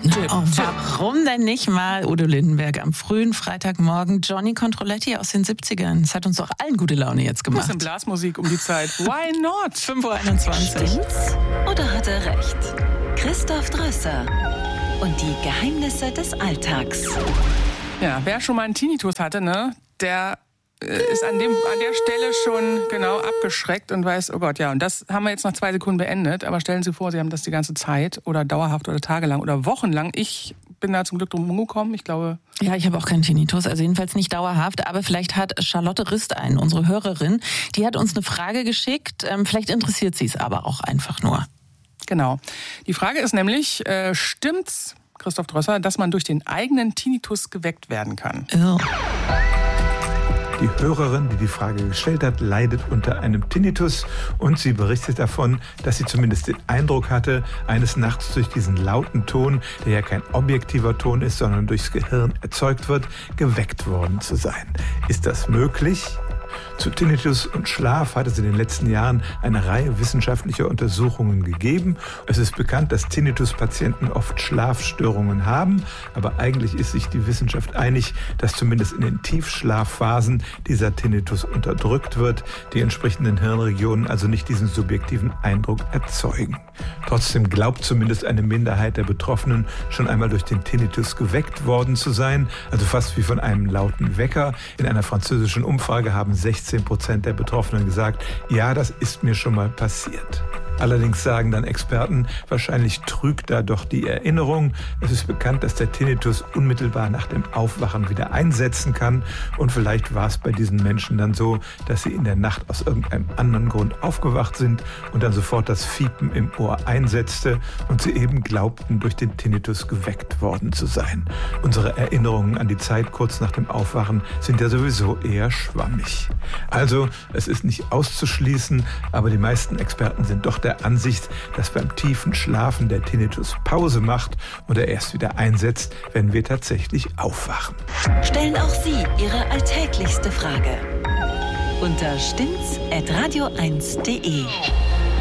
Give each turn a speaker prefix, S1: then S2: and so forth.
S1: Warum denn nicht mal Udo Lindenberg am frühen Freitagmorgen? Johnny Controletti aus den 70ern. Das hat uns doch allen gute Laune jetzt gemacht.
S2: Das ist Blasmusik um die Zeit. Why not?
S1: 5:21 Uhr.
S3: Stimmt's oder hat er recht? Christoph Drösser und die Geheimnisse des Alltags.
S2: Ja, wer schon mal einen Tinnitus hatte, ne, der ist an der Stelle schon genau abgeschreckt und weiß, oh Gott, ja, und das haben wir jetzt nach 2 Sekunden beendet. Aber stellen Sie vor, Sie haben das die ganze Zeit oder dauerhaft oder tagelang oder wochenlang. Ich bin da zum Glück drum rumgekommen, ich glaube.
S1: Ja, ich habe auch keinen Tinnitus, also jedenfalls nicht dauerhaft. Aber vielleicht hat Charlotte Rist einen, unsere Hörerin, die hat uns eine Frage geschickt. Vielleicht interessiert sie es aber auch einfach nur.
S2: Genau. Die Frage ist nämlich, stimmt's, Christoph Drösser, dass man durch den eigenen Tinnitus geweckt werden kann?
S1: Oh.
S4: Die Hörerin, die die Frage gestellt hat, leidet unter einem Tinnitus und sie berichtet davon, dass sie zumindest den Eindruck hatte, eines Nachts durch diesen lauten Ton, der ja kein objektiver Ton ist, sondern durchs Gehirn erzeugt wird, geweckt worden zu sein. Ist das möglich? Zu Tinnitus und Schlaf hat es in den letzten Jahren eine Reihe wissenschaftlicher Untersuchungen gegeben. Es ist bekannt, dass Tinnitus-Patienten oft Schlafstörungen haben, aber eigentlich ist sich die Wissenschaft einig, dass zumindest in den Tiefschlafphasen dieser Tinnitus unterdrückt wird, die entsprechenden Hirnregionen also nicht diesen subjektiven Eindruck erzeugen. Trotzdem glaubt zumindest eine Minderheit der Betroffenen, schon einmal durch den Tinnitus geweckt worden zu sein, also fast wie von einem lauten Wecker. In einer französischen Umfrage haben 16% der Betroffenen gesagt, ja, das ist mir schon mal passiert. Allerdings sagen dann Experten, wahrscheinlich trügt da doch die Erinnerung. Es ist bekannt, dass der Tinnitus unmittelbar nach dem Aufwachen wieder einsetzen kann. Und vielleicht war es bei diesen Menschen dann so, dass sie in der Nacht aus irgendeinem anderen Grund aufgewacht sind und dann sofort das Fiepen im Ohr einsetzte und sie eben glaubten, durch den Tinnitus geweckt worden zu sein. Unsere Erinnerungen an die Zeit kurz nach dem Aufwachen sind ja sowieso eher schwammig. Also, es ist nicht auszuschließen, aber die meisten Experten sind doch der Ansicht, dass beim tiefen Schlafen der Tinnitus Pause macht und er erst wieder einsetzt, wenn wir tatsächlich aufwachen.
S3: Stellen auch Sie Ihre alltäglichste Frage unter stimmt's@radio1.de.